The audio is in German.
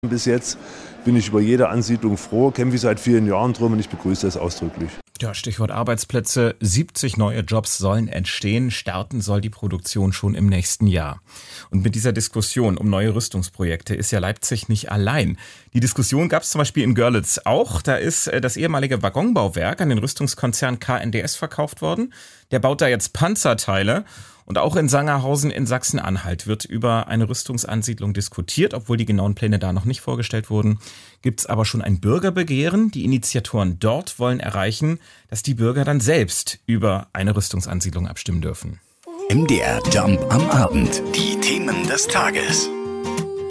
Bis jetzt bin ich über jede Ansiedlung froh, kämpfe seit vielen Jahren drum und ich begrüße das ausdrücklich. Ja, Stichwort Arbeitsplätze. 70 neue Jobs sollen entstehen. Starten soll die Produktion schon im nächsten Jahr. Und mit dieser Diskussion um neue Rüstungsprojekte ist ja Leipzig nicht allein. Die Diskussion gab es zum Beispiel in Görlitz auch. Da ist das ehemalige Waggonbauwerk an den Rüstungskonzern KNDS verkauft worden. Der baut da jetzt Panzerteile. Und auch in Sangerhausen in Sachsen-Anhalt wird über eine Rüstungsansiedlung diskutiert, obwohl die genauen Pläne da noch nicht vorgestellt wurden. Gibt es aber schon ein Bürgerbegehren. Die Initiatoren dort wollen erreichen, dass die Bürger dann selbst über eine Rüstungsansiedlung abstimmen dürfen. MDR Jump am Abend. Die Themen des Tages.